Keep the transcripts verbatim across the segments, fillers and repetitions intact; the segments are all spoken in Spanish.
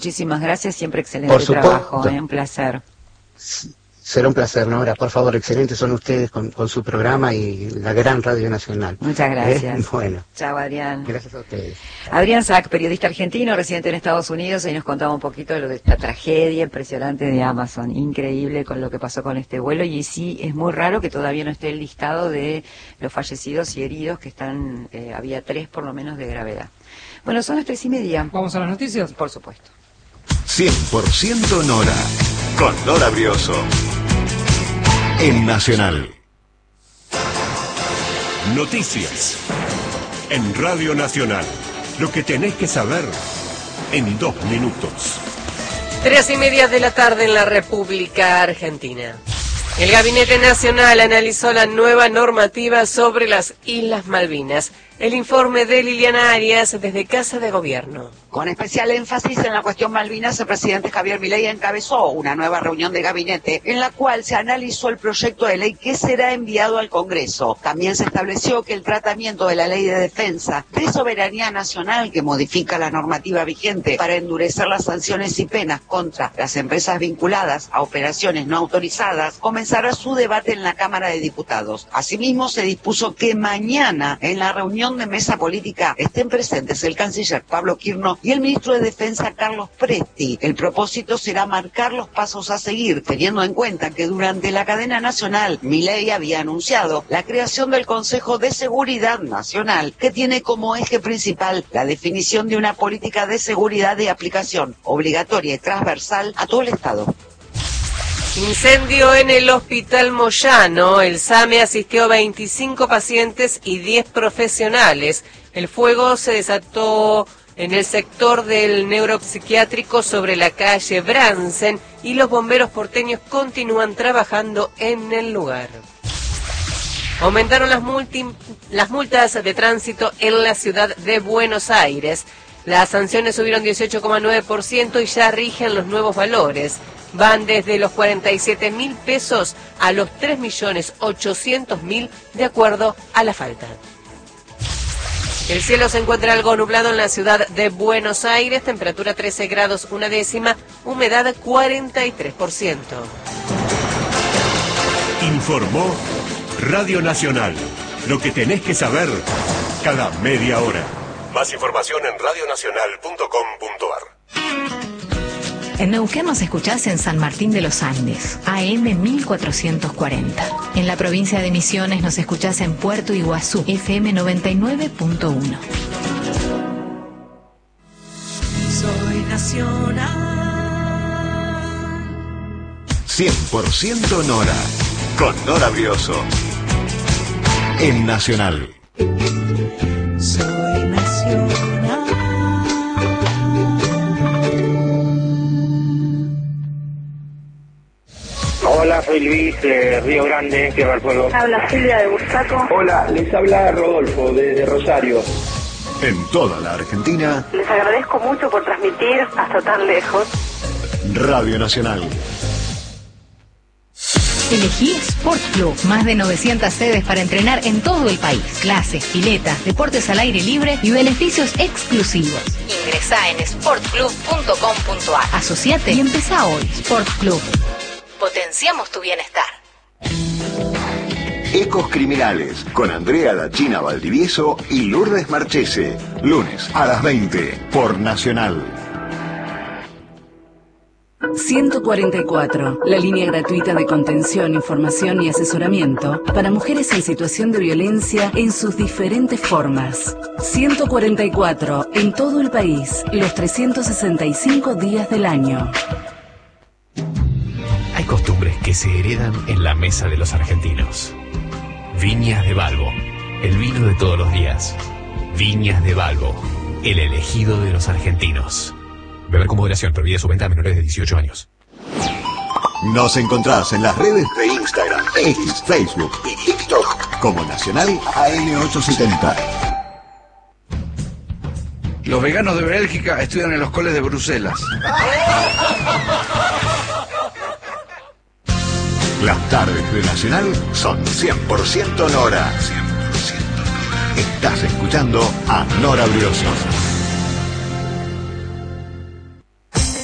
Muchísimas gracias, siempre excelente Por supuesto. trabajo, ¿eh? Un placer. Será un placer, Nora. Por favor, excelentes son ustedes con, con su programa y la gran Radio Nacional. Muchas gracias. ¿Eh? Bueno. Chao, Adrián. Gracias a ustedes. Adrián Sack, periodista argentino, residente en Estados Unidos, y nos contaba un poquito de lo de esta tragedia impresionante de Amazon. Increíble con lo que pasó con este vuelo, y sí, es muy raro que todavía no esté el listado de los fallecidos y heridos, que están, eh, había tres por lo menos de gravedad. Bueno, son las tres y media. ¿Vamos a las noticias? Por supuesto. cien por ciento Nora, con Nora Brioso. En Nacional. Noticias. En Radio Nacional. Lo que tenés que saber en dos minutos. Tres y media de la tarde en la República Argentina. El Gabinete Nacional analizó la nueva normativa sobre las Islas Malvinas. El informe de Liliana Arias desde Casa de Gobierno. Con especial énfasis en la cuestión Malvinas, el presidente Javier Milei encabezó una nueva reunión de gabinete en la cual se analizó el proyecto de ley que será enviado al Congreso. También se estableció que el tratamiento de la Ley de Defensa de Soberanía Nacional, que modifica la normativa vigente para endurecer las sanciones y penas contra las empresas vinculadas a operaciones no autorizadas, comenzará su debate en la Cámara de Diputados. Asimismo, se dispuso que mañana, en la reunión de mesa política, estén presentes el canciller Pablo Quirno y el ministro de Defensa Carlos Presti. El propósito será marcar los pasos a seguir, teniendo en cuenta que durante la cadena nacional Milei había anunciado la creación del Consejo de Seguridad Nacional, que tiene como eje principal la definición de una política de seguridad de aplicación obligatoria y transversal a todo el Estado. Incendio en el Hospital Moyano. El SAME asistió a veinticinco pacientes y diez profesionales. El fuego se desató en el sector del neuropsiquiátrico sobre la calle Bransen y los bomberos porteños continúan trabajando en el lugar. Aumentaron las, multi, las multas de tránsito en la ciudad de Buenos Aires. Las sanciones subieron dieciocho coma nueve por ciento y ya rigen los nuevos valores. Van desde los cuarenta y siete mil pesos a los tres millones ochocientos mil de acuerdo a la falta. El cielo se encuentra algo nublado en la ciudad de Buenos Aires, temperatura trece grados una décima, humedad cuarenta y tres por ciento. Informó Radio Nacional. Lo que tenés que saber cada media hora. Más información en radio nacional punto com punto a r. En Neuquén nos escuchás en San Martín de los Andes, A M mil cuatrocientos cuarenta. En la provincia de Misiones nos escuchás en Puerto Iguazú, F M noventa y nueve punto uno. Soy nacional. cien por ciento Nora, con Nora Brioso. En Nacional. Soy nacional. Hola, soy Luis de Río Grande, Tierra del Fuego. Habla Silvia de Bursaco. Hola, les habla Rodolfo desde Rosario. En toda la Argentina. Les agradezco mucho por transmitir hasta tan lejos. Radio Nacional. Elegí Sport Club. Más de novecientas sedes para entrenar en todo el país. Clases, piletas, deportes al aire libre y beneficios exclusivos. Ingresá en sport club punto com punto a r. Asociate y empezá hoy. Sport Club. Potenciamos tu bienestar. Ecos Criminales, con Andrea Dachina Valdivieso y Lourdes Marchese. Lunes a las veinte, por Nacional. ciento cuarenta y cuatro, la línea gratuita de contención, información y asesoramiento para mujeres en situación de violencia en sus diferentes formas. ciento cuarenta y cuatro, en todo el país, los trescientos sesenta y cinco días del año. Hay costumbres que se heredan en la mesa de los argentinos. Viñas de Balbo, el vino de todos los días. Viñas de Balbo, el elegido de los argentinos. Beber con moderación, prohibida su venta a menores de dieciocho años. Nos encontrás en las redes de Instagram, X, Facebook y TikTok como Nacional A M ochocientos setenta. Los veganos de Bélgica estudian en los coles de Bruselas. Las tardes de Nacional son cien por ciento Nora. cien por ciento Nora. Estás escuchando a Nora Brioso.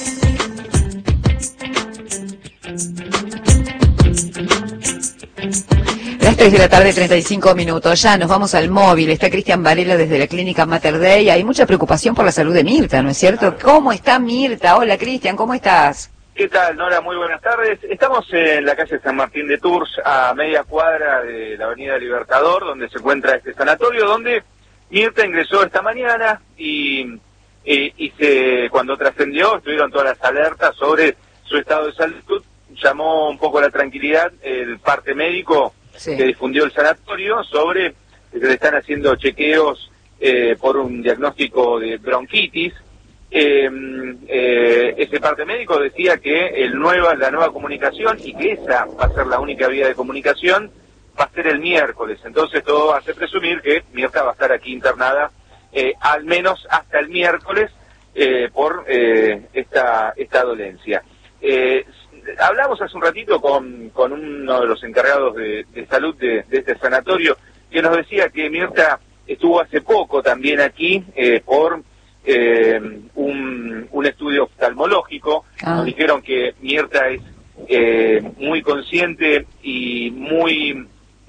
tres de la tarde, treinta y cinco minutos. Ya nos vamos al móvil. Está Cristian Varela desde la clínica Mater Dei. Hay mucha preocupación por la salud de Mirta, ¿no es cierto? ¿Cómo está Mirta? Hola, Cristian, ¿cómo estás? ¿Qué tal, Nora? Muy buenas tardes. Estamos en la calle San Martín de Tours, a media cuadra de la avenida Libertador, donde se encuentra este sanatorio, donde Mirta ingresó esta mañana y, y, y se, cuando trascendió estuvieron todas las alertas sobre su estado de salud. Llamó un poco la tranquilidad el parte médico sí. que difundió el sanatorio sobre que le están haciendo chequeos eh, por un diagnóstico de bronquitis. Eh, eh, ese parte médico decía que el nueva, la nueva comunicación, y que esa va a ser la única vía de comunicación, va a ser el miércoles. Entonces todo hace presumir que Mirta va a estar aquí internada eh, al menos hasta el miércoles eh, por eh, esta, esta dolencia. Eh, Hablamos hace un ratito con, con uno de los encargados de, de salud de, de este sanatorio, que nos decía que Mirta estuvo hace poco también aquí eh, por eh, un, un estudio oftalmológico. Ah. Nos dijeron que Mirta es eh, muy consciente y muy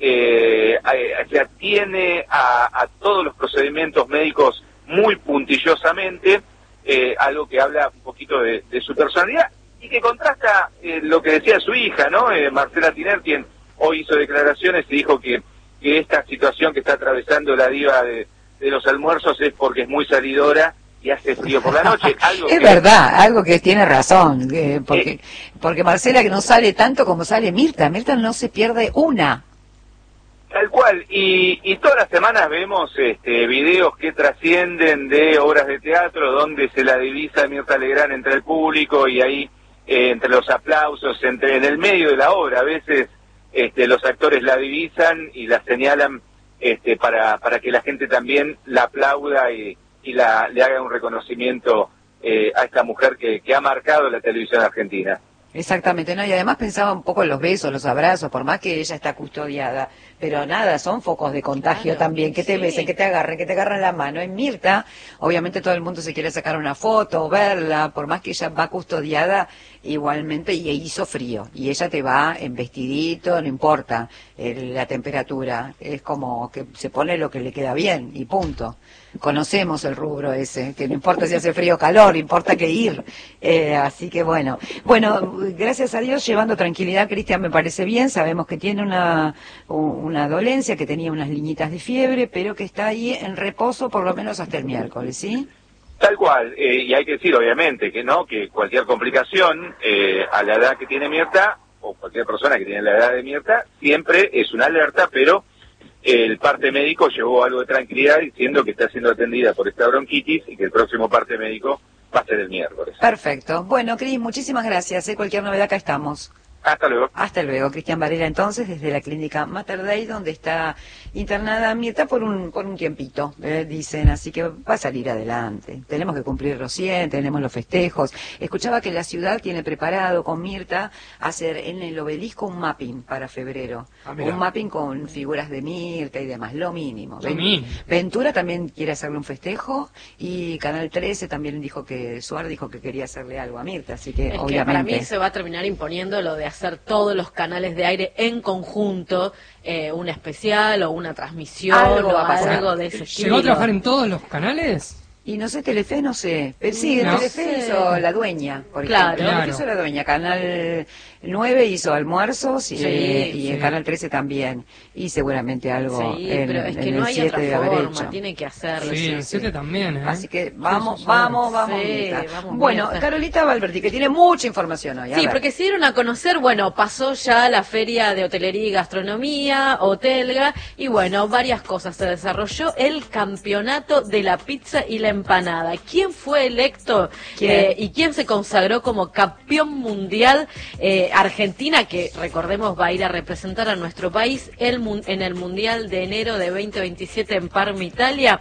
eh, se atiene a, a todos los procedimientos médicos muy puntillosamente, eh, algo que habla un poquito de, de su personalidad. Y que contrasta eh, lo que decía su hija, ¿no? Eh, Marcela Tiner, quien hoy hizo declaraciones y dijo que, que esta situación que está atravesando la diva de, de los almuerzos es porque es muy salidora y hace frío por la noche. Algo es que, verdad, algo que tiene razón, eh, porque, eh, porque Marcela que no sale tanto como sale Mirta, Mirta no se pierde una. Tal cual, y, y todas las semanas vemos este, videos que trascienden de obras de teatro donde se la divisa Mirta Legrand entre el público y ahí Eh, entre los aplausos, entre en el medio de la obra. A veces este, los actores la divisan y la señalan este, para para que la gente también la aplauda y, y la, le haga un reconocimiento eh, a esta mujer que, que ha marcado la televisión argentina. Exactamente, ¿no? Y además pensaba un poco en los besos, los abrazos, por más que ella está custodiada, pero nada, son focos de contagio claro, también, que te sí. besen, que te agarren, que te agarren la mano. En Mirta, obviamente todo el mundo se quiere sacar una foto, verla, por más que ella va custodiada, igualmente, y hizo frío, y ella te va en vestidito, no importa el, la temperatura, es como que se pone lo que le queda bien, y punto. Conocemos el rubro ese, que no importa si hace frío o calor, importa que ir, eh, así que bueno. Bueno, gracias a Dios, llevando tranquilidad, Cristian, me parece bien, sabemos que tiene una, una dolencia, que tenía unas liñitas de fiebre, pero que está ahí en reposo por lo menos hasta el miércoles, ¿sí? Tal cual, eh, y hay que decir obviamente que no, que cualquier complicación eh, a la edad que tiene Mirta, o cualquier persona que tiene la edad de Mirta, siempre es una alerta, pero el parte médico llevó algo de tranquilidad diciendo que está siendo atendida por esta bronquitis y que el próximo parte médico va a ser el miércoles. Perfecto. Bueno, Cris, muchísimas gracias. ¿eh? Cualquier novedad acá estamos. Hasta luego. Hasta luego. Cristian Varela, entonces, desde la clínica Mater Dei, donde está internada Mirta por un por un tiempito, eh, dicen, así que va a salir adelante. Tenemos que cumplir los cien, tenemos los festejos. Escuchaba que la ciudad tiene preparado con Mirta hacer en el obelisco un mapping para febrero. Ah, un mapping con figuras de Mirta y demás, lo mínimo. Lo mínimo. Ventura también quiere hacerle un festejo y Canal trece también dijo que, Suar dijo que quería hacerle algo a Mirta, así que es obviamente... que para mí se va a terminar imponiendo lo de hacer todos los canales de aire en conjunto, eh, un especial o una transmisión algo o va a pasar. Algo de ese estilo. ¿Llegó a trabajar en todos los canales? Y no sé, Telefe, no sé. Pero sí, no Telefe sé. hizo La Dueña, por claro, ejemplo. claro. Hizo La Dueña. Canal nueve hizo Almuerzos y, sí, y sí. en Canal trece también. Y seguramente algo sí, en, pero es que en no el hay siete otra debe haber forma, hecho. tiene que hacerlo. Sí, Sí, el sí. siete también, ¿eh? Así que vamos, Sí, vamos, vamos, sí, Mirta. vamos, Bueno, Mirta. Carolita Valberti, que tiene mucha información hoy. A Sí, ver. porque se dieron a conocer, bueno, pasó ya la feria de hotelería y gastronomía, Hotelga, y bueno, varias cosas. Se desarrolló el campeonato de la pizza y la empanada. ¿Quién fue electo ¿Quién? Eh, y quién se consagró como campeón mundial? Eh, Argentina, que recordemos va a ir a representar a nuestro país el, en el Mundial de enero de veinte veintisiete en Parma, Italia.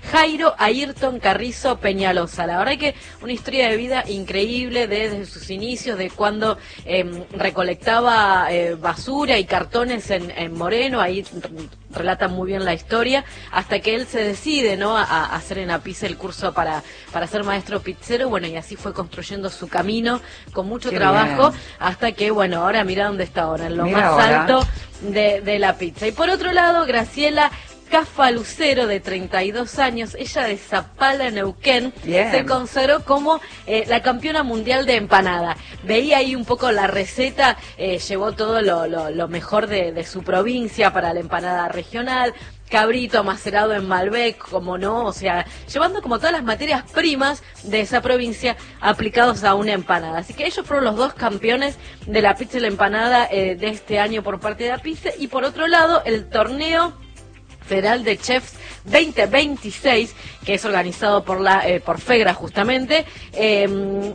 Jairo Ayrton Carrizo Peñalosa. La verdad que una historia de vida increíble desde sus inicios, de cuando eh, recolectaba eh, basura y cartones en, en Moreno, ahí relata muy bien la historia, hasta que él se decide, ¿no?, a, a hacer en APICE el curso para, para ser maestro pizzero, bueno, y así fue construyendo su camino con mucho Qué trabajo, bien. hasta que, bueno, ahora mira dónde está ahora, en lo mira más ahora. alto de, de la pizza. Y por otro lado, Graciela Cafa Lucero, de treinta y dos años, ella de Zapala, Neuquén, Bien. se consagró como eh, la campeona mundial de empanada. Veía ahí un poco la receta, eh, llevó todo lo, lo, lo mejor de, de su provincia para la empanada regional, cabrito macerado en Malbec, como no, o sea, llevando como todas las materias primas de esa provincia aplicados a una empanada. Así que ellos fueron los dos campeones de la pizza y la empanada eh, de este año por parte de APICE. Y por otro lado, el torneo Federal de Chefs veinte veintiséis, que es organizado por la eh, por FEGRA justamente, eh,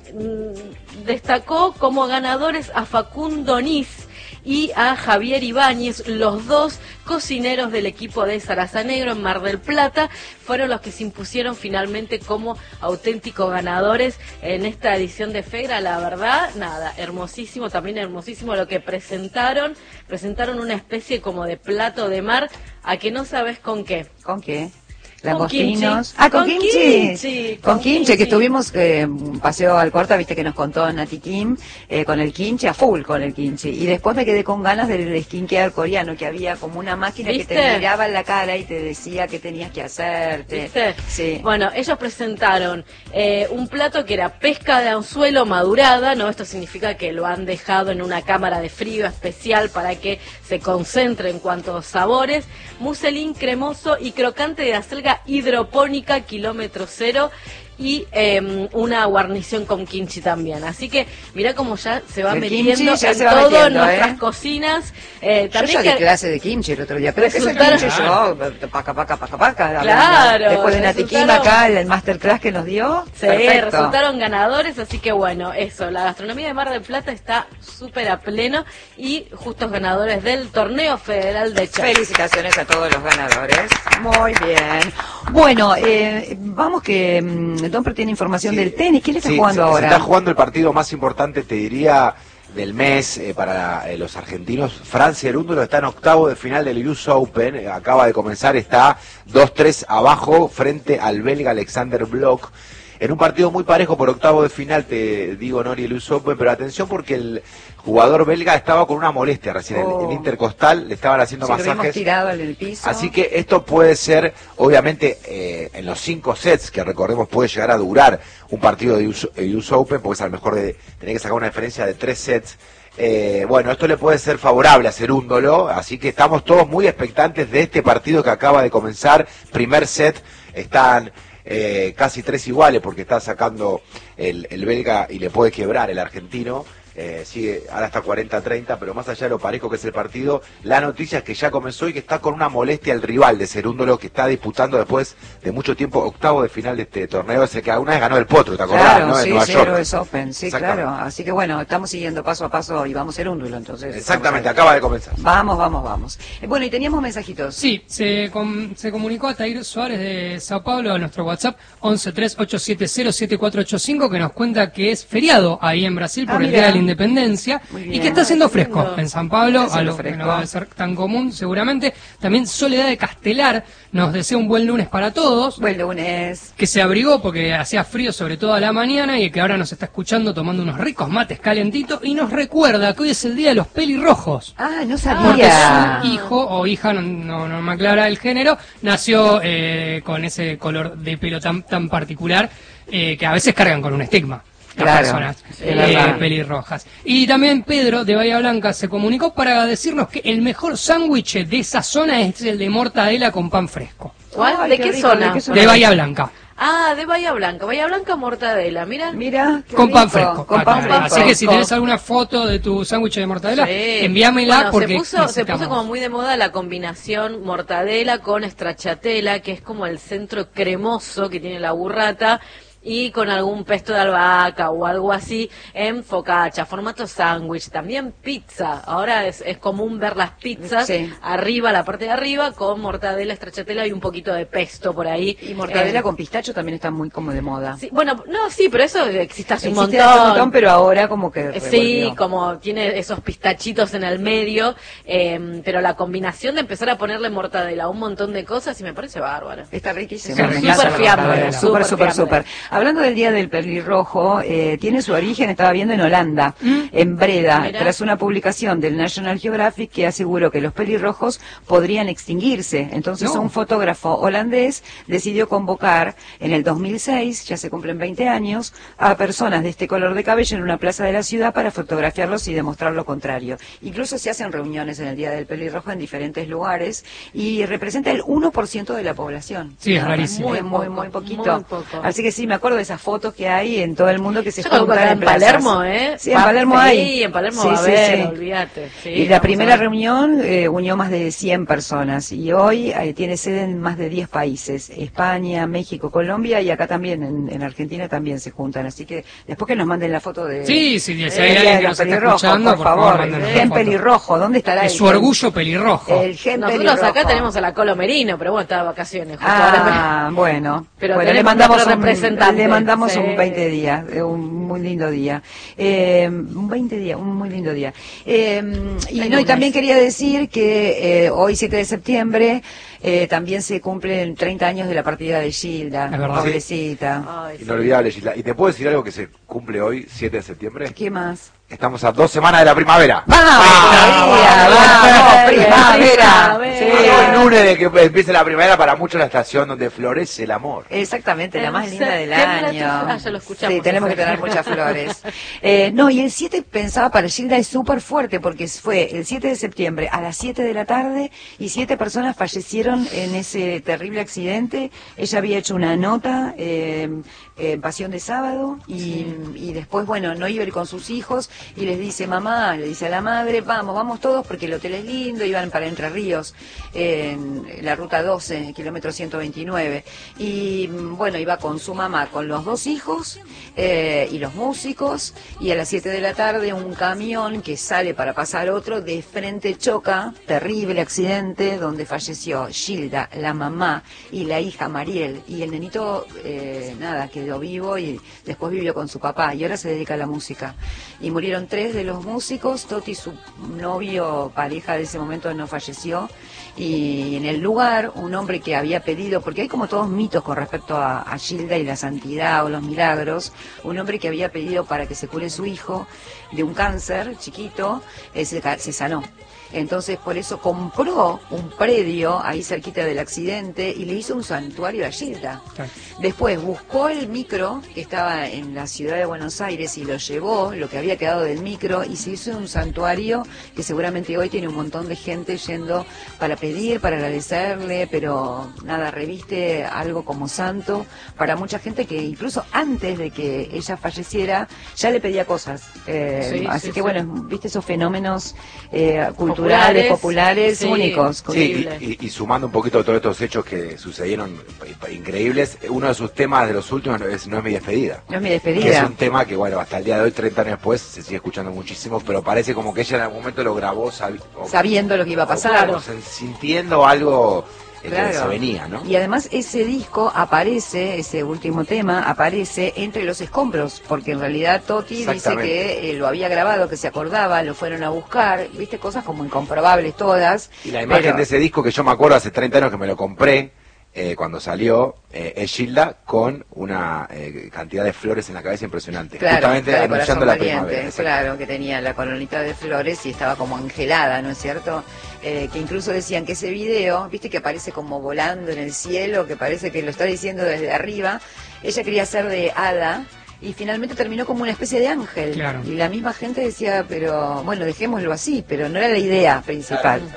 destacó como ganadores a Facundo Nis y a Javier Ibáñez, los dos cocineros del equipo de Zaraza Negro en Mar del Plata, fueron los que se impusieron finalmente como auténticos ganadores en esta edición de FEGRA. La verdad, nada, hermosísimo, también hermosísimo lo que presentaron, presentaron una especie como de plato de mar, a que no sabes con qué. ¿Con qué? Langostinos. Ah, con, con kimchi. kimchi. Con, con kimchi, kimchi, que estuvimos, eh, un paseo al Corta, viste que nos contó Nati Kim, eh, con el kimchi, a full con el kimchi. Y después me quedé con ganas del skincare coreano, que había como una máquina ¿Viste? que te miraba en la cara y te decía qué tenías que hacerte. ¿Viste? Sí. Bueno, ellos presentaron eh, un plato que era pesca de anzuelo madurada, ¿no? Esto significa que lo han dejado en una cámara de frío especial para que se concentre en cuanto a sabores, muselín cremoso y crocante de acelga hidropónica kilómetro cero, y eh, una guarnición con kimchi también. Así que mirá cómo ya se va el metiendo ya en se va todo metiendo, nuestras ¿eh? cocinas. Eh, yo ya di clase de kimchi el otro día, pero resultaron... es que ese kimchi yo, paca, paca, paca, paca. Claro. Después de Nati Kim acá, el masterclass que nos dio. Sí, perfecto. Resultaron ganadores, así que bueno, eso, la gastronomía de Mar del Plata está súper a pleno y justos ganadores del torneo federal de Chefs. Felicitaciones a todos los ganadores. Muy bien. Bueno, eh, vamos que mm, Domper tiene información sí. del tenis. ¿Quién está sí, jugando se, ahora? Se está jugando el partido más importante, te diría, del mes eh, para eh, los argentinos. Francia Cerúndolo está en octavo de final del U S Open. Eh, acaba de comenzar, está dos tres abajo frente al belga Alexander Bloch. En un partido muy parejo por octavo de final, te digo, Nori, el U S Open, pero atención porque el jugador belga estaba con una molestia recién, oh. en el intercostal, le estaban haciendo sí, masajes. Lo vimos tirado en el piso. Así que esto puede ser, obviamente, eh, en los cinco sets, que recordemos puede llegar a durar un partido de U S Open, porque es a lo mejor de tener que sacar una diferencia de tres sets. Eh, bueno, esto le puede ser favorable a Cerúndolo, así que estamos todos muy expectantes de este partido que acaba de comenzar. Primer set, están... Eh, casi tres iguales porque está sacando el, el belga y le puede quebrar el argentino. Eh, sigue, ahora está cuarenta a treinta, pero más allá de lo parejo que es el partido, la noticia es que ya comenzó y que está con una molestia el rival de Cerúndolo, que está disputando después de mucho tiempo octavo de final de este torneo, ese que alguna vez ganó el Potro, ¿te acordás? Claro, ¿no? sí, en Nueva sí, York. el Open, sí, claro. Así que bueno, estamos siguiendo paso a paso y vamos Cerúndolo, entonces. Exactamente, acaba de comenzar. Vamos, vamos, vamos. Eh, bueno, y teníamos mensajitos. Sí, se, com se comunicó a Tair Suárez de Sao Paulo a nuestro WhatsApp once tres ocho siete cero siete cuatro ocho cinco, que nos cuenta que es feriado ahí en Brasil por ah, el Día de la Independencia. Y que está haciendo fresco en San Pablo, algo que no va a ser tan común seguramente. También Soledad de Castelar nos desea un buen lunes para todos. Buen lunes. Que se abrigó porque hacía frío sobre todo a la mañana y que ahora nos está escuchando tomando unos ricos mates calentitos y nos recuerda que hoy es el día de los pelirrojos. Ah, no sabía. Porque su hijo o hija, no, no, no me aclara el género, nació eh, con ese color de pelo tan, tan particular eh, que a veces cargan con un estigma. Claro, personas eh, pelirrojas. Y también Pedro de Bahía Blanca se comunicó para decirnos que el mejor sándwich de esa zona es el de mortadela con pan fresco. ¿Cuál? ¿De qué, rico, zona? ¿De qué zona? De Bahía Blanca. Ah, de Bahía Blanca. Bahía Blanca mortadela, mira. Mira. Con pan fresco. Con pan fresco. Así que si tenés alguna foto de tu sándwich de mortadela, sí. envíamela bueno, porque se puso, se puso como muy de moda la combinación mortadela con stracciatella, que es como el centro cremoso que tiene la burrata. y con algún pesto de albahaca o algo así en focaccia, formato sándwich, también pizza. Ahora es, es común ver las pizzas sí. arriba, la parte de arriba, con mortadela, stracciatella y un poquito de pesto por ahí. Y mortadela eh, con pistacho también está muy como de moda. Sí, bueno, no, sí, pero eso existe hace un Existe montón. hace un montón, pero ahora como que revolvió. Sí, como tiene esos pistachitos en el medio, eh, pero la combinación de empezar a ponerle mortadela a un montón de cosas y me parece bárbaro. Está riquísimo. Sí, me súper encanta la fiambre, mortadela. súper Súper, súper, fiambre. súper. Hablando del Día del Pelirrojo, eh, tiene su origen, estaba viendo en Holanda, en Breda, Mirá. tras una publicación del National Geographic que aseguró que los pelirrojos podrían extinguirse. Entonces No. un fotógrafo holandés decidió convocar en el dos mil seis, ya se cumplen veinte años, a personas de este color de cabello en una plaza de la ciudad para fotografiarlos y demostrar lo contrario. Incluso se hacen reuniones en el Día del Pelirrojo en diferentes lugares y representa el uno por ciento de la población. Sí, es Nada más. rarísimo. Muy, muy, Muy muy poco, poquito. muy poco. Así que sí, me acuerdo de esas fotos que hay en todo el mundo que se Yo creo que juntan acá en en plazas. Palermo, ¿eh? Sí, en Palermo hay. Sí, en Palermo Sí, va a sí, haber, sí. olvídate. Sí, Y la vamos a primera ver. reunión eh, unió más de cien personas y hoy eh, tiene sede en más de diez países, España, México, Colombia y acá también, en, en Argentina también se juntan. Así que después que nos manden la foto de... Sí, sí, si de- hay de alguien que los nos está pelirrojos, escuchando, por por favor, favor. mándenos El la gen foto. pelirrojo, ¿dónde estará Es el su gen- orgullo pelirrojo. El gen Nosotros pelirrojo. acá tenemos a la Colo Merino, pero bueno, está de vacaciones. Justo ahora me- Ah, bueno. Pero bueno, le tenemos mandamos nuestro un, representante. le mandamos Sí. un veinte días, eh, un muy lindo día. Eh, un veinte días, un muy lindo día. Eh, y El no, y lunes. también quería decir que eh, hoy siete de septiembre eh, también se cumplen treinta años de la partida de Gilda, Es verdad. pobrecita. Ay, sí. Inolvidable, Gisela. ¿Y te puedo decir algo que se cumple hoy, siete de septiembre? ¿Qué más? Estamos a dos semanas de la primavera. ¡Vamos, todavía! ¡Vamos, primavera! primavera. Sí. Hoy lunes de que empiece la primavera, para muchos la estación donde florece el amor. Exactamente, la En más linda del septiembre, año. ah, ya lo escuchamos. Sí, tenemos que tener muchas flores. Eh, no, y el siete pensaba para Gilda es súper fuerte porque fue el siete de septiembre a las siete de la tarde y siete personas fallecieron en ese terrible accidente. Ella había hecho una nota eh, en Pasión de Sábado y, y después, bueno, no iba a ir con sus hijos y les dice, mamá, le dice a la madre, vamos, vamos todos porque el hotel es lindo, iban para Entre Ríos, en la ruta doce, kilómetro ciento veintinueve. Y bueno, iba con su mamá, con los dos hijos eh, y los músicos, y a las siete de la tarde un camión que sale para pasar otro, de frente choca, terrible accidente, donde falleció Gilda, la mamá y la hija Mariel, y el nenito, eh, nada, quedó vivo y después vivió con su papá, y ahora se dedica a la música. Y murieron tres de los músicos, Toti, su novio, pareja de ese momento, no falleció, y en el lugar un hombre que había pedido, porque hay como todos mitos con respecto a, a Gilda y la santidad o los milagros, un hombre que había pedido para que se cure su hijo de un cáncer chiquito, eh, se, ca- se sanó. Entonces por eso compró un predio ahí cerquita del accidente y le hizo un santuario a Gilda. Claro. Después buscó el micro que estaba en la ciudad de Buenos Aires y lo llevó, lo que había quedado del micro, y se hizo un santuario que seguramente hoy tiene un montón de gente yendo para pedir, para agradecerle, pero nada, reviste algo como santo para mucha gente que incluso antes de que ella falleciera ya le pedía cosas. Eh, Sí, así sí, que sí. bueno, viste esos fenómenos eh, culturales, Populares, populares, sí. únicos. Sí, Increíble. y, y- y sumando un poquito todos estos hechos que sucedieron eh, increíbles, uno de sus temas de los últimos es No es mi despedida. No es mi Que es despedida. un tema que, bueno, hasta el día de hoy, treinta años después, se sigue escuchando muchísimo, pero parece como que ella en algún momento lo grabó sabi- o- Sabiendo lo que iba a o- pasar. o sen- sintiendo algo eh, Claro. que se venía, ¿no? Y además ese disco aparece, ese último tema, aparece entre los escombros, porque en realidad Toti dice Exactamente. que eh, lo había grabado, que se acordaba, lo fueron a buscar, viste, cosas como incomprobables todas. Y la imagen pero- de ese disco que yo me acuerdo hace treinta años que me lo compré, eh, cuando salió, eh, es Gilda con una eh, cantidad de flores en la cabeza impresionante. Claro, justamente la de anunciando corazón la valiente, primavera. exacto. claro, que tenía la coronita de flores y estaba como angelada, ¿no es cierto? Eh, que incluso decían que ese video, viste que aparece como volando en el cielo, que parece que lo está diciendo desde arriba, ella quería ser de hada y finalmente terminó como una especie de ángel. Claro. Y la misma gente decía, pero bueno, dejémoslo así, pero no era la idea principal.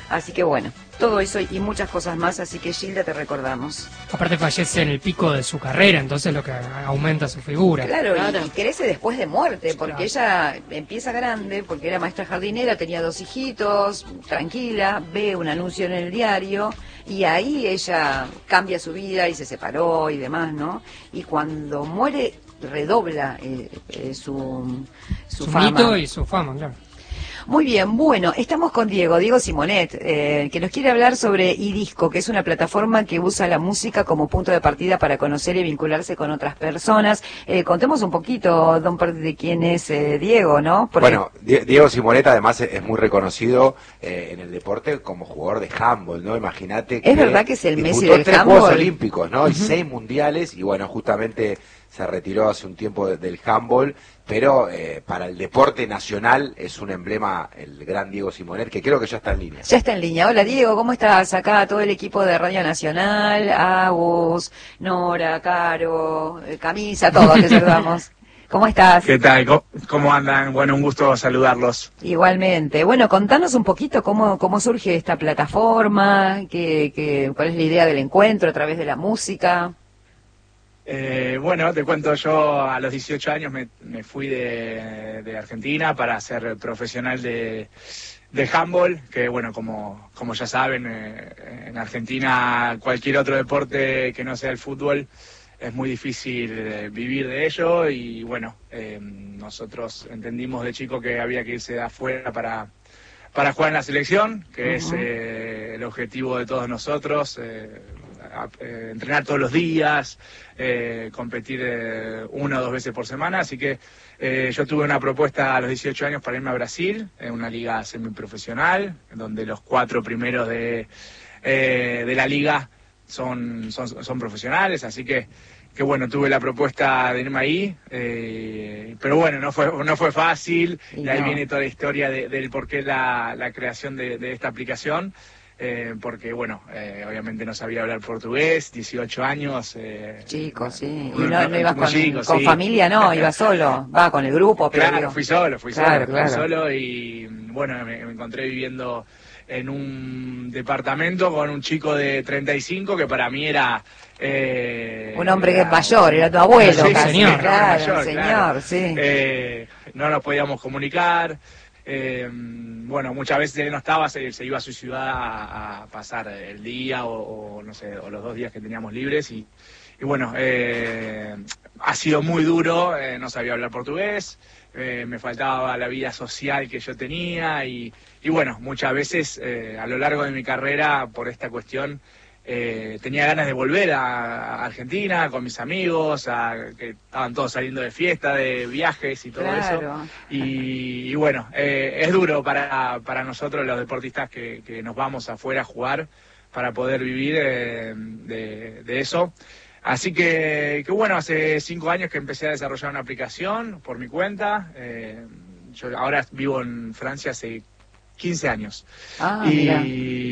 Así que bueno, todo eso y muchas cosas más, así que Gilda, te recordamos. Aparte fallece en el pico de su carrera, entonces lo que aumenta su figura. Claro, claro. Y, y crece después de muerte, porque claro. ella empieza grande, porque era maestra jardinera, tenía dos hijitos, tranquila, ve un anuncio en el diario, y ahí ella cambia su vida y se separó y demás, ¿no? Y cuando muere, redobla eh, eh, su, su, su fama. mito y su fama, claro. Muy bien, bueno, estamos con Diego, Diego Simonet, eh, que nos quiere hablar sobre iDisco, que es una plataforma que usa la música como punto de partida para conocer y vincularse con otras personas. Eh, contemos un poquito, don Perdi, de quién es eh, Diego, ¿no? Porque... Bueno, Diego Simonet además es muy reconocido eh, en el deporte como jugador de handball, ¿no? Imagínate que... Es verdad que es el Messi del tres handball. Juegos Olímpicos, ¿no? Uh-huh. Y seis mundiales, y bueno, justamente se retiró hace un tiempo de, del handball, pero eh, para el deporte nacional es un emblema el gran Diego Simonet, que creo que ya está en línea. Ya está en línea. Hola Diego, ¿cómo estás? Acá todo el equipo de Radio Nacional, Agus, Nora, Caro, Camisa, todos te saludamos. ¿Cómo estás? ¿Qué tal? ¿Cómo andan? Bueno, un gusto saludarlos. Igualmente. Bueno, contanos un poquito cómo cómo surge esta plataforma, qué, qué, cuál es la idea del encuentro a través de la música. Eh, bueno, te cuento, yo a los dieciocho años me, me fui de, de Argentina para ser profesional de, de handball, que bueno, como, como ya saben, eh, en Argentina cualquier otro deporte que no sea el fútbol es muy difícil eh, vivir de ello y bueno, eh, nosotros entendimos de chico que había que irse de afuera para, para jugar en la selección, que uh-huh. es eh, el objetivo de todos nosotros. Eh, A, eh, entrenar todos los días, eh, competir eh, una o dos veces por semana, así que eh, yo tuve una propuesta a los dieciocho años para irme a Brasil, en una liga semiprofesional, donde los cuatro primeros de, eh, de la liga son, son, son profesionales, así que, que bueno, tuve la propuesta de irme ahí, eh, pero bueno, no fue, no fue fácil, y de ahí no. viene toda la historia de, del por qué la, la creación de, de esta aplicación. Eh, porque, bueno, eh, obviamente no sabía hablar portugués, dieciocho años. Eh, Chico, sí. Uno, y no, no ibas con, chico, con sí. familia, no, ibas solo, va con el grupo. Pero claro, digo. fui solo, fui claro, solo, claro. fui solo y, bueno, me, me encontré viviendo en un departamento con un chico de treinta y cinco que para mí era... Eh, un hombre que es mayor, era tu abuelo. Sí, casi, señor. Claro, mayor, señor, claro. sí. Eh, no nos podíamos comunicar. Eh, bueno, muchas veces él no estaba, se, se iba a su ciudad a, a pasar el día o, o no sé, o los dos días que teníamos libres y, y bueno, eh, ha sido muy duro, eh, no sabía hablar portugués, eh, me faltaba la vida social que yo tenía y, y bueno, muchas veces eh, a lo largo de mi carrera por esta cuestión Eh, tenía ganas de volver a Argentina con mis amigos, a, que estaban todos saliendo de fiesta, de viajes y todo claro. eso. Y, y bueno, eh, es duro para, para nosotros los deportistas que, que nos vamos afuera a jugar para poder vivir eh, de, de eso. Así que, que bueno, hace cinco años que empecé a desarrollar una aplicación por mi cuenta. Eh, yo ahora vivo en Francia hace quince años. Ah, y, mira.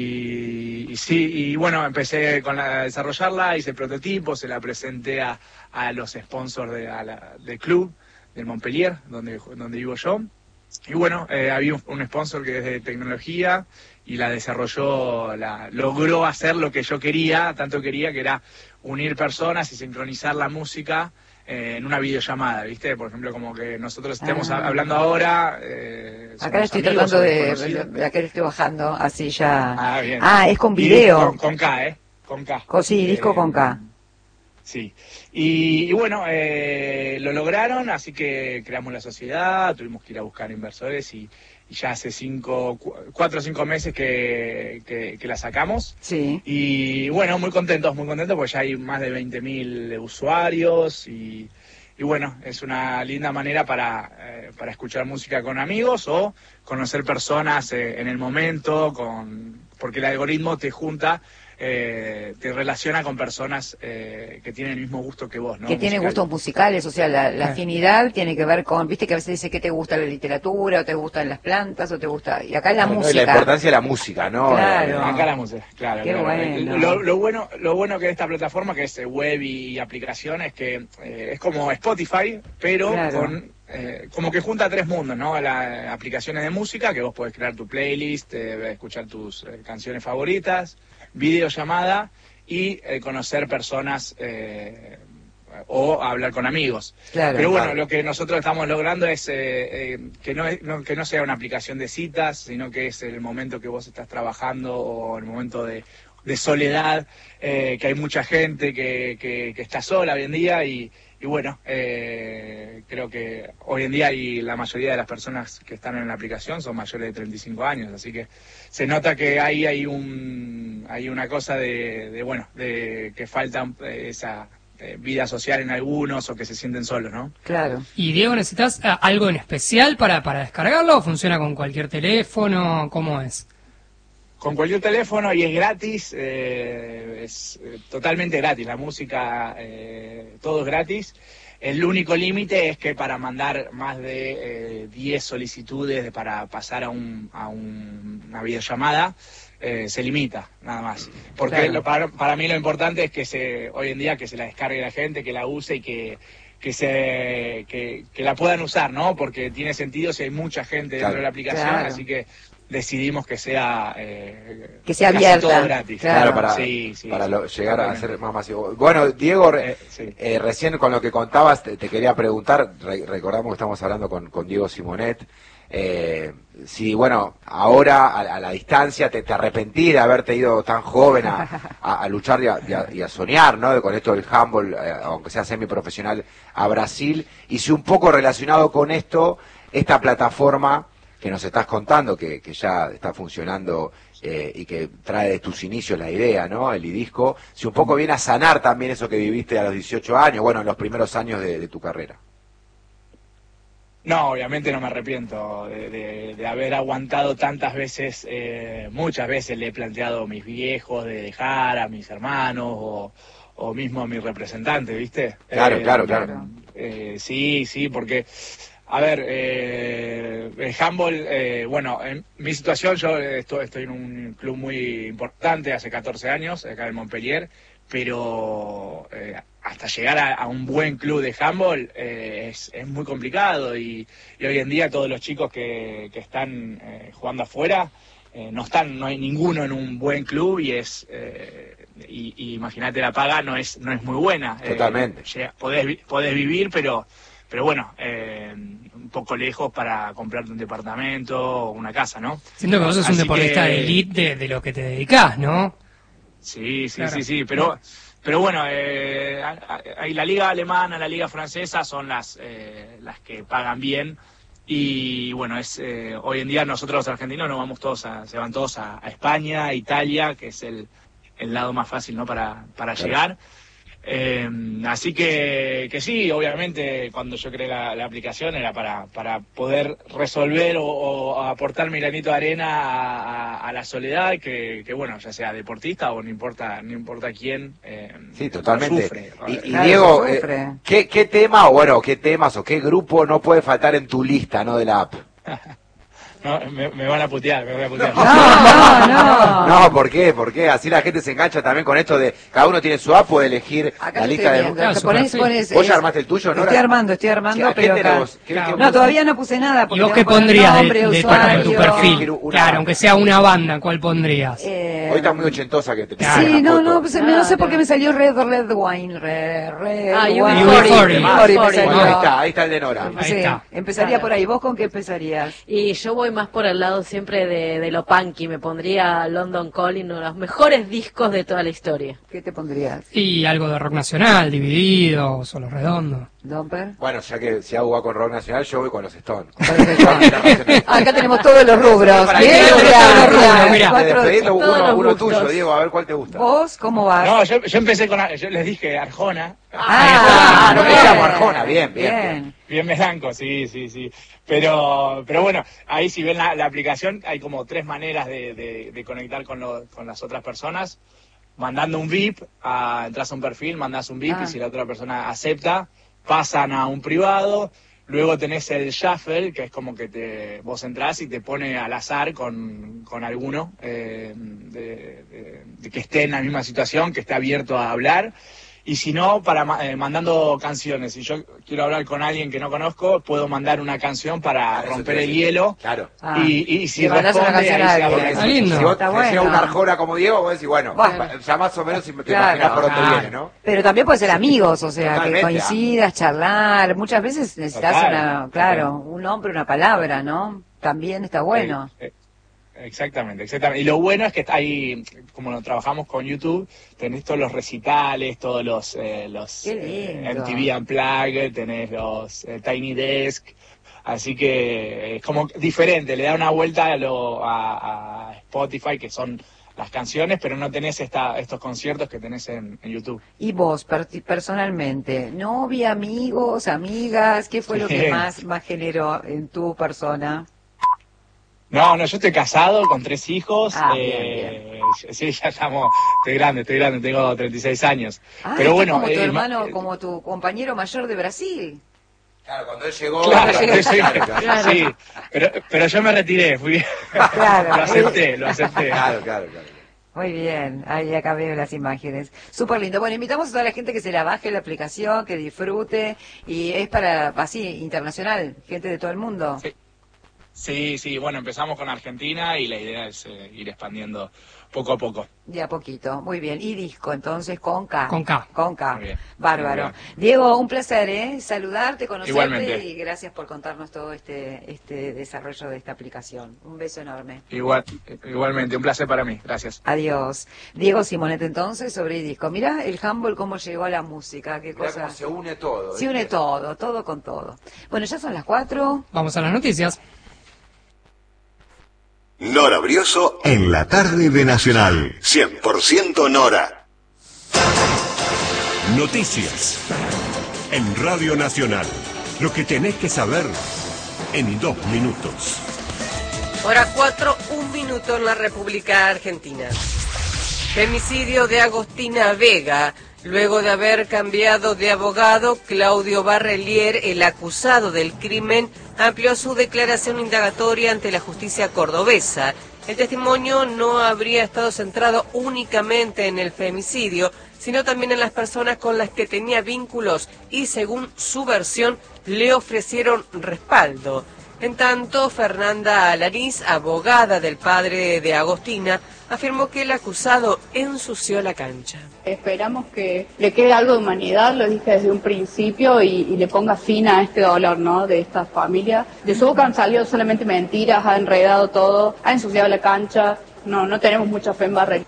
y sí, y bueno, empecé con la, a desarrollarla, hice el prototipo, se la presenté a, a los sponsors de, a la, del club, del Montpellier, donde, donde vivo yo. Y bueno, eh, había un, un sponsor que es de tecnología y la desarrolló, la, logró hacer lo que yo quería, tanto quería, que era unir personas y sincronizar la música eh, en una videollamada, ¿viste? Por ejemplo, como que nosotros estemos ah. hablando ahora. Eh, Acá estoy tratando de, de, de acá estoy bajando, así ya. Ah, bien. Ah, es con video. Con, con K, ¿eh? Con K. Con, sí, disco eh, con K. Sí. Y, y bueno, eh, lo lograron, así que creamos la sociedad, tuvimos que ir a buscar inversores y, y ya hace cinco, cu cuatro o cinco meses que, que, que la sacamos. Sí. Y bueno, muy contentos, muy contentos porque ya hay más de veinte mil usuarios y, y bueno, es una linda manera para, eh, para escuchar música con amigos o conocer personas eh, en el momento, con porque el algoritmo te junta. Eh, te relaciona con personas eh, que tienen el mismo gusto que vos, ¿no? Que tienen gustos musicales, o sea, la, la afinidad tiene que ver con, viste que a veces dice que te gusta la literatura, o te gustan las plantas, o te gusta, y acá la no, música. No, la importancia de la música, ¿no? Claro. Acá la música, claro. Qué claro. bueno. Lo, lo bueno. Lo bueno que de esta plataforma, que es web y aplicación, es que eh, es como Spotify, pero claro. con eh, como que junta tres mundos, ¿no? Las aplicaciones de música, que vos podés crear tu playlist, eh, escuchar tus eh, canciones favoritas, videollamada y eh, conocer personas eh, o hablar con amigos. Claro, Pero bueno, claro. lo que nosotros estamos logrando es eh, eh, que, no, es- no- que no sea una aplicación de citas, sino que es el momento que vos estás trabajando o el momento de, de soledad, eh, que hay mucha gente que, que, que está sola hoy en día y, y bueno, eh, creo que hoy en día y la mayoría de las personas que están en la aplicación son mayores de treinta y cinco años, así que se nota que ahí hay un hay una cosa de, de bueno, de que falta eh, esa eh, vida social en algunos o que se sienten solos, ¿no? Claro. Y Diego, ¿necesitas ah, algo en especial para, para descargarlo o funciona con cualquier teléfono? ¿Cómo es? Con cualquier teléfono y es gratis, eh, es eh, totalmente gratis, la música, eh, todo es gratis. El único límite es que para mandar más de eh, diez solicitudes de- para pasar a, un, a un- una videollamada, eh, se limita, nada más. Porque Claro. lo- para, para mí lo importante es que se hoy en día que se la descargue la gente, que la use y que que se que, que la puedan usar, ¿no? Porque tiene sentido si hay mucha gente dentro Claro. de la aplicación, Claro. así que decidimos que sea eh, Que sea casi abierta. todo gratis. Claro, para, Sí, sí, para sí, lo- llegar a totalmente. ser más masivo. Bueno, Diego, re- Eh, sí. eh, recién con lo que contabas te, te quería preguntar, re- recordamos que estamos hablando con, con Diego Simonet, eh, si bueno, ahora a, a la distancia te, te arrepentí de haberte ido tan joven a, a- a luchar y a, y a- y a soñar, ¿no? Con esto del handball, eh, aunque sea semiprofesional, a Brasil, y si un poco relacionado con esto, esta plataforma que nos estás contando, que, que ya está funcionando eh, y que trae de tus inicios la idea, ¿no? El idisco, si un poco viene a sanar también eso que viviste a los dieciocho años, bueno, en los primeros años de, de tu carrera. No, obviamente no me arrepiento de, de- de haber aguantado tantas veces, eh, muchas veces le he planteado a mis viejos de dejar, a mis hermanos o, o mismo a mi representante, ¿viste? Claro, Eh, claro, claro. eh, sí, sí, porque, a ver, eh, el handball, eh, bueno, en mi situación yo estoy, estoy en un club muy importante, hace catorce años, acá en Montpellier, pero eh, hasta llegar a, a un buen club de handball eh, es, es muy complicado y, y hoy en día todos los chicos que, que están eh, jugando afuera eh, no están, no hay ninguno en un buen club y es eh, y, y imagínate la paga no es no es muy buena. Eh, Totalmente. llega- podés, vi- podés vivir pero pero bueno eh, un poco lejos para comprarte un departamento o una casa, ¿no? Siento que vos sos un Así deportista que- de elite de, de lo que te dedicás, ¿no? Sí, sí, Claro. sí, sí, pero pero bueno, eh, a- a- a- la liga alemana, la liga francesa son las eh, las que pagan bien y bueno, es eh, hoy en día nosotros los argentinos nos vamos todos a, se van todos a, a España, a Italia, que es el, el lado más fácil, ¿no? para para Claro. llegar. Eh, así que, que sí, obviamente cuando yo creé la, la aplicación era para, para poder resolver o, o aportar mi granito de arena a, a- a la soledad que, que bueno, ya sea deportista o no importa no importa quién, eh, Sí, totalmente. sufre. Y, y Claro, Diego, se eh, sufre. ¿qué, ¿qué tema, o bueno, qué temas o qué grupo no puede faltar en tu lista, ¿no? De la app. No, me, me van a putear, me van a putear. No, no, no. No, ¿por qué? ¿Por qué? Así la gente se engancha también con esto de cada uno tiene su app, puede elegir Acá la lo lista estoy de... viendo. Claro, Te su pones- perfil. pones, ¿Vos ya eh, armaste el tuyo, no? Estoy armando, estoy armando, ¿Qué pero acá- tenemos? ¿Qué- qué- No, todavía no puse nada. porque ¿Y vos tengo qué que poner pondrías de, nombre, de tu- de tu usuario. perfil? Una Claro, banda. aunque sea una banda, ¿cuál pondrías? Eh, Hoy está muy ochentosa que te Claro. Sí, una no, foto. no, pues, no sé por qué me salió Red Red Wine, Red Red Ah, Wine. U B cuarenta. U B cuarenta me salió. Bueno, ahí está, ahí está el de Nora. Ahí Sí, está. empezaría Claro. por ahí. ¿Vos con qué empezarías? Y yo voy más por el lado siempre de, de lo punky, me pondría London Calling, uno de los mejores discos de toda la historia. ¿Qué te pondrías? Y algo de rock nacional, Dividido, Solo Redondo. ¿Domper? Bueno, ya que si hago va con rock nacional, yo voy con los Stones. Acá tenemos todos los rubros. Para Bien, que- bien, todos los bien. rubros, mira. De Cuatro- despedirlo, todos uno, los uno gustos. tuyo, Diego, a ver cuál te gusta. ¿Vos cómo vas? No, yo, yo empecé con, yo les dije Arjona, Ah, Ah, no me bien. llamo Arjona, bien, bien, Bien. bien melanco, sí, sí, sí. Pero, pero bueno, ahí si ven la, la aplicación hay como tres maneras de, de- de conectar con, lo- con las otras personas. Mandando un V I P, a, entras a un perfil, mandás un V I P Ah. y si la otra persona acepta, pasan a un privado. Luego tenés el shuffle, que es como que te vos entrás y te pone al azar con, con alguno eh, de, de- de que esté en la misma situación, que esté abierto a hablar. Y si no, para eh, mandando canciones. Si yo quiero hablar con alguien que no conozco, puedo mandar una canción para Claro, romper eso te el decía. hielo. Claro. Ah. Y, y, y si Le mandás una responde, canción ahí a se abre alguien. la Ah, lindo. Si vos Está te llega bueno. una arjona como Diego, vos decís, bueno, Bueno. ya más o menos te Claro. imaginas por dónde Ah. viene, ¿no? Pero también puede ser amigos, o sea, Totalmente, que coincidas, charlar. Muchas veces necesitas Total, una, claro, un nombre, una palabra, ¿no? También está bueno. Eh, eh, Exactamente, exactamente. Y lo bueno es que está ahí, como lo trabajamos con YouTube, tenés todos los recitales, todos los, eh, los Qué eh, lindo. M T V Unplugged, tenés los eh, Tiny Desk, así que es como diferente, le da una vuelta a, lo, a, a Spotify, que son las canciones, pero no tenés esta, estos conciertos que tenés en, en YouTube. Y vos, per- personalmente, novia, amigos, amigas, ¿qué fue lo que Sí. más, más generó en tu persona? No, no, yo estoy casado con tres hijos. Ah, eh, Sí, ya estamos, estoy grande, estoy grande, tengo treinta y seis años. Ah, pero estás bueno, como tu eh, hermano, eh, como tu compañero mayor de Brasil. Claro, cuando él llegó... Claro, claro, yo soy- claro, claro. sí, pero, pero yo me retiré, fui, Claro. lo acepté, lo acepté. Claro, claro, claro. Muy bien, ahí acá veo las imágenes. Súper lindo. Bueno, invitamos a toda la gente que se la baje la aplicación, que disfrute, y es para, así, internacional, gente de todo el mundo. Sí. Sí, sí, bueno, empezamos con Argentina y la idea es eh, ir expandiendo poco a poco. De a poquito, muy bien. Y disco, entonces, con K. Con K. Con K. Muy bien. Bárbaro. Muy Diego, un placer, ¿eh? Saludarte, conocerte Igualmente. y gracias por contarnos todo este, este desarrollo de esta aplicación. Un beso enorme. Igual, igualmente, un placer para mí, gracias. Adiós. Diego Simonet, entonces, sobre disco. Mirá el Humble cómo llegó a la música, qué Mirá cosa. cómo se une todo. Se une ¿viste? todo, todo con todo. Bueno, ya son las cuatro. Vamos a las noticias. Nora Brioso en la tarde de Nacional. cien por ciento Nora. Noticias. En Radio Nacional. Lo que tenés que saber en dos minutos. Hora cuatro, un minuto en la República Argentina. Femicidio de Agostina Vega. Luego de haber cambiado de abogado, Claudio Barrelier, el acusado del crimen, amplió su declaración indagatoria ante la justicia cordobesa. El testimonio no habría estado centrado únicamente en el femicidio, sino también en las personas con las que tenía vínculos y, según su versión, le ofrecieron respaldo. En tanto, Fernanda Alariz, abogada del padre de Agostina, afirmó que el acusado ensució la cancha. Esperamos que le quede algo de humanidad, lo dije desde un principio, y, y le ponga fin a este dolor, ¿no?, de esta familia. De su boca han salido solamente mentiras, ha enredado todo, ha ensuciado la cancha. No, no tenemos mucha fe en Barrel.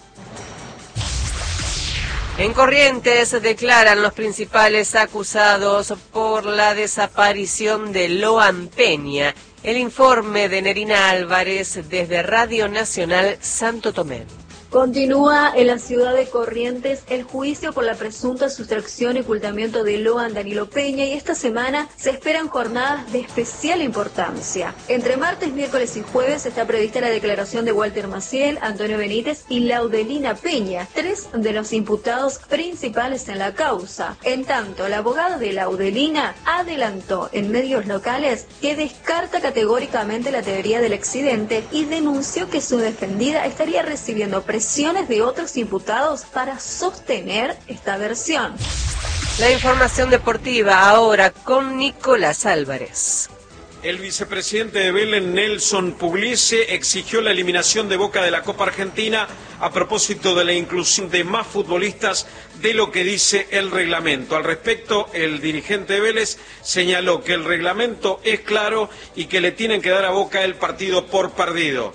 En Corrientes declaran los principales acusados por la desaparición de Loan Peña. El informe de Nerina Álvarez desde Radio Nacional Santo Tomé. Continúa en la ciudad de Corrientes el juicio por la presunta sustracción y ocultamiento de Loan Danilo Peña, y esta semana se esperan jornadas de especial importancia. Entre martes, miércoles y jueves está prevista la declaración de Walter Maciel, Antonio Benítez y Laudelina Peña, tres de los imputados principales en la causa. En tanto, la abogada de Laudelina adelantó en medios locales que descarta categóricamente la teoría del accidente y denunció que su defendida estaría recibiendo presiones de otros imputados para sostener esta versión. La información deportiva ahora con Nicolás Álvarez. El vicepresidente de Vélez, Nelson Pugliese, exigió la eliminación de Boca de la Copa Argentina a propósito de la inclusión de más futbolistas de lo que dice el reglamento. Al respecto, el dirigente de Vélez señaló que el reglamento es claro y que le tienen que dar a Boca el partido por perdido.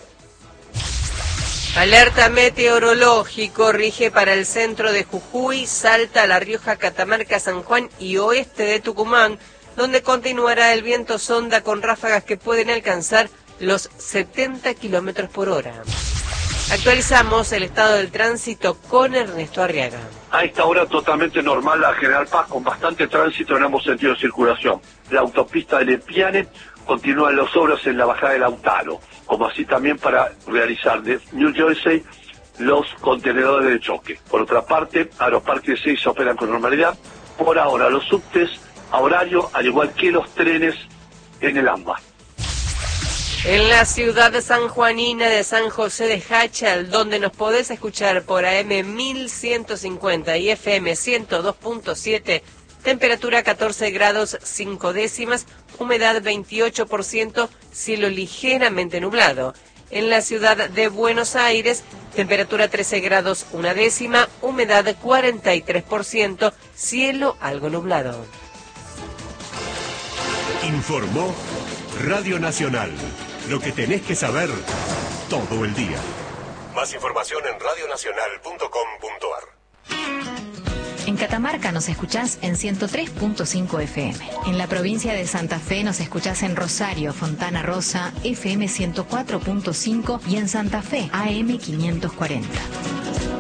Alerta meteorológico rige para el centro de Jujuy, Salta, La Rioja, Catamarca, San Juan y oeste de Tucumán, donde continuará el viento sonda con ráfagas que pueden alcanzar los setenta kilómetros por hora. Actualizamos el estado del tránsito con Ernesto Arriaga. A esta hora totalmente normal la General Paz, con bastante tránsito en ambos sentidos de circulación. La autopista de Lepiane continúan las obras en la bajada del Lautaro, como así también para realizar de New Jersey los contenedores de choque. Por otra parte, Aeroparque seis operan con normalidad. Por ahora, los subtes a horario, al igual que los trenes en el AMBA. En la ciudad de sanjuanina de San José de Hachal, donde nos podés escuchar por A M mil ciento cincuenta y F M ciento dos punto siete, temperatura catorce grados cinco décimas, humedad veintiocho por ciento, cielo ligeramente nublado. En la ciudad de Buenos Aires, temperatura trece grados una décima, humedad cuarenta y tres por ciento, cielo algo nublado. Informó Radio Nacional. Lo que tenés que saber todo el día. Más información en radio nacional punto com punto a r. En Catamarca nos escuchás en ciento tres punto cinco F M. En la provincia de Santa Fe nos escuchás en Rosario, Fontana Rosa, F M ciento cuatro punto cinco y en Santa Fe, A M quinientos cuarenta.